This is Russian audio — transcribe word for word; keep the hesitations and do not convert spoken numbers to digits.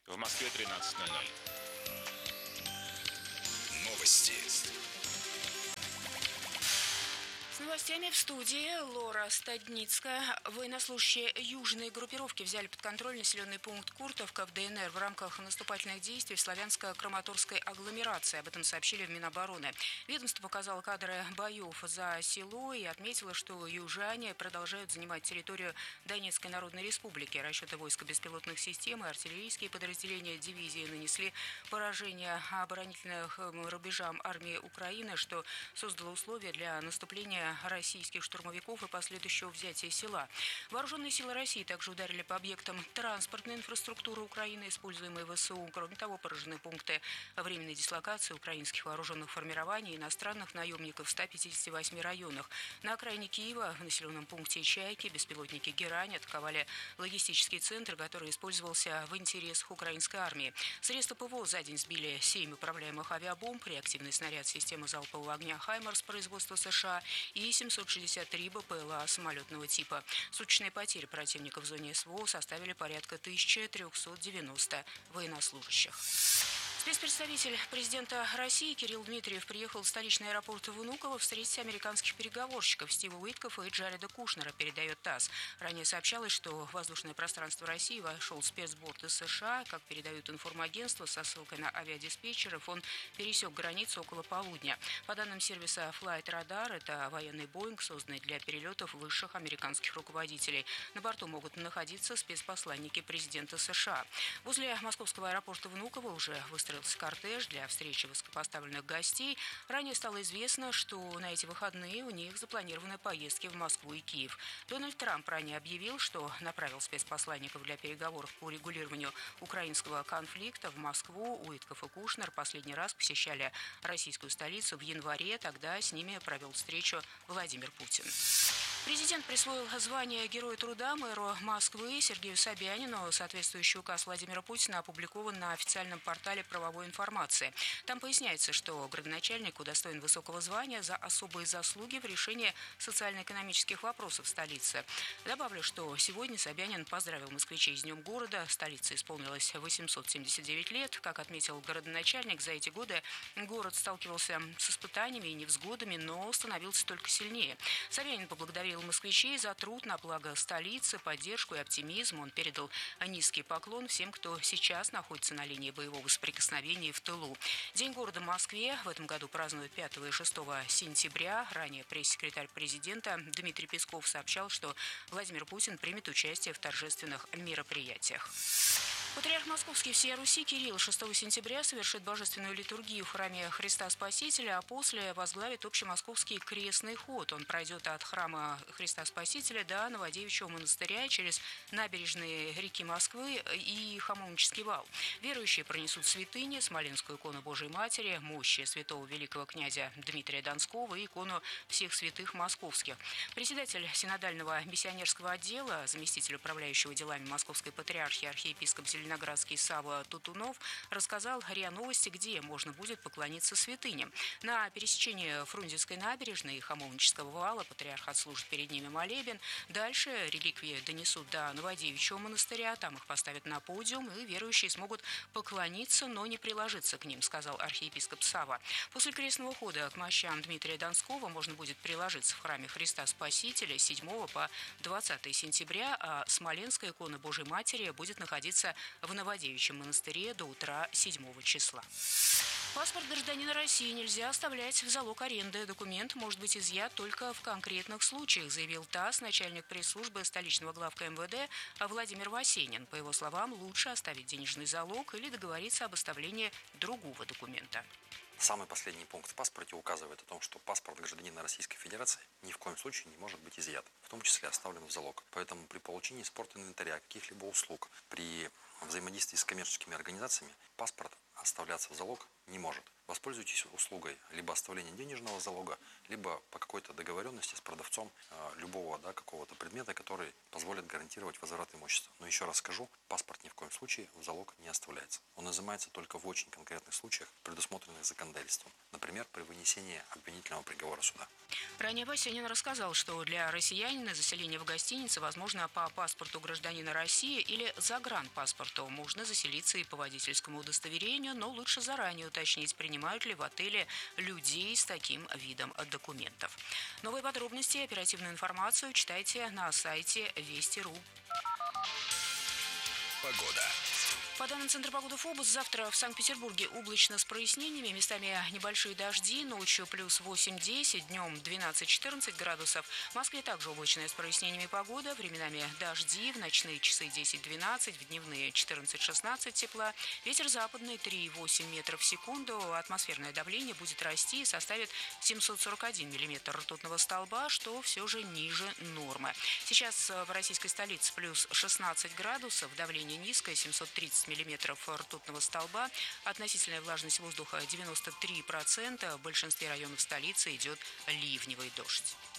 В Москве тринадцать ноль ноль. Новости. С новостями в студии Лора Стадницкая. Военнослужащие южной группировки взяли под контроль населенный пункт Куртовка в ДНР в рамках наступательных действий в славянско-краматорской агломерации. Об этом сообщили в Минобороны. Ведомство показало кадры боев за село и отметило, что южане продолжают занимать территорию Донецкой Народной Республики. Расчеты войска беспилотных систем и артиллерийские подразделения дивизии нанесли поражение оборонительным рубежам армии Украины, что создало условия для наступления российских штурмовиков и последующего взятия села. Вооруженные силы России также ударили по объектам транспортной инфраструктуры Украины, используемой ВСУ. Кроме того, поражены пункты временной дислокации украинских вооруженных формирований и иностранных наемников в ста пятидесяти восьми районах. На окраине Киева, в населенном пункте Чайки, беспилотники «Герань» атаковали логистический центр, который использовался в интересах украинской армии. Средства ПВО за день сбили семь управляемых авиабомб, реактивный снаряд системы залпового огня «Хаймарс» производства США и семьсот шестьдесят три БПЛА самолетного типа. Суточные потери противника в зоне СВО составили порядка тысячи трёхсот девяноста военнослужащих. Спецпредставитель президента России Кирилл Дмитриев приехал в столичный аэропорт Внуково встретить американских переговорщиков Стива Уиткоффа и Джареда Кушнера, передает ТАСС. Ранее сообщалось, что в воздушное пространство России вошел спецборд из США. Как передают информагентства со ссылкой на авиадиспетчеров, он пересек границу около полудня. По данным сервиса Flight Radar, это военный Боинг, созданный для перелетов высших американских руководителей. На борту могут находиться спецпосланники президента США. Возле московского аэропорта Внуково уже выстроился кортеж для встречи высокопоставленных гостей. Ранее стало известно, что на эти выходные у них запланированы поездки в Москву и Киев. Дональд Трамп ранее объявил, что направил спецпосланников для переговоров по регулированию украинского конфликта в Москву. Уиткофф и Кушнер последний раз посещали российскую столицу в январе. Тогда с ними провел встречу Владимир Путин. Президент присвоил звание Героя труда мэру Москвы Сергею Собянину. Соответствующий указ Владимира Путина опубликован на официальном портале правовой информации. Там поясняется, что градоначальник удостоен высокого звания за особые заслуги в решении социально-экономических вопросов столицы. Добавлю, что сегодня Собянин поздравил москвичей с Днем города. Столице исполнилось восемьсот семьдесят девять лет. Как отметил городоначальник, за эти годы город сталкивался с испытаниями и невзгодами, но становился только сильнее. Собянин поблагодарил москвичей за труд на благо столицы, поддержку и оптимизм. Он передал низкий поклон всем, кто сейчас находится на линии боевого соприкосновения в тылу. День города в Москве в этом году празднуют пятого и шестого сентября. Ранее пресс-секретарь президента Дмитрий Песков сообщал, что Владимир Путин примет участие в торжественных мероприятиях. Патриарх Московский всея Руси Кирилл шестого сентября совершит божественную литургию в храме Христа Спасителя, а после возглавит общемосковский крестный ход. Он пройдет от храма Христа Спасителя до Новодевичьего монастыря через набережные реки Москвы и Хамовнический вал. Верующие пронесут святыни, Смоленскую икону Божией Матери, мощи святого великого князя Дмитрия Донского и икону всех святых московских. Председатель синодального миссионерского отдела, заместитель управляющего делами Московской патриархии архиепископ Зеленоградский Савва Тутунов рассказал РИА Новости, где можно будет поклониться святыням. На пересечении Фрунзенской набережной и Хамовнического вала патриарх отслужит перед ними молебен. Дальше реликвии донесут до Новодевичьего монастыря, там их поставят на подиум, и верующие смогут поклониться, но не приложиться к ним, сказал архиепископ Савва. После крестного хода к мощам Дмитрия Донского можно будет приложиться в храме Христа Спасителя с седьмого по двадцатое сентября, а Смоленская икона Божией Матери будет находиться в Новодевичьем монастыре до утра седьмого числа. Паспорт гражданина России нельзя оставлять в залог аренды. Документ может быть изъят только в конкретных случаях, заявил ТАСС начальник пресс-службы столичного главка эм вэ дэ Владимир Васенин. По его словам, лучше оставить денежный залог или договориться об оставлении другого документа. Самый последний пункт в паспорте указывает о том, что паспорт гражданина Российской Федерации ни в коем случае не может быть изъят, в том числе оставлен в залог. Поэтому при получении спортинвентаря, каких-либо услуг, при взаимодействии с коммерческими организациями, паспорт оставляться в залог не может. Воспользуйтесь услугой либо оставления денежного залога, либо по какой-то договоренности с продавцом э, любого да, какого-то предмета, который позволит гарантировать возврат имущества. Но еще раз скажу, паспорт ни в коем случае в залог не оставляется. Он изымается только в очень конкретных случаях, предусмотренных законодательством. Например, при вынесении обвинительного приговора суда. Ранее Васянин рассказал, что для россиянина заселение в гостинице возможно по паспорту гражданина России или загранпаспорту. Можно заселиться и по водительскому удостоверению, но лучше заранее уточнить, принимают ли в отеле людей с таким видом документов. Новые подробности и оперативную информацию читайте на сайте Вести точка ру. Погода. По данным Центра погоды ФОБУС, завтра в Санкт-Петербурге облачно с прояснениями, местами небольшие дожди, ночью плюс восемь-десять, днем двенадцать-четырнадцать градусов. В Москве также облачная с прояснениями погода, временами дожди, в ночные часы десять-двенадцать, в дневные четырнадцать-шестнадцать тепла. Ветер западный три-восемь метров в секунду, атмосферное давление будет расти и составит семьсот сорок один миллиметр ртутного столба, что все же ниже нормы. Сейчас в российской столице плюс шестнадцать градусов, давление низкое, семьсот тридцать миллиметров ртутного столба. Относительная влажность воздуха девяносто три процента. В большинстве районов столицы идет ливневый дождь.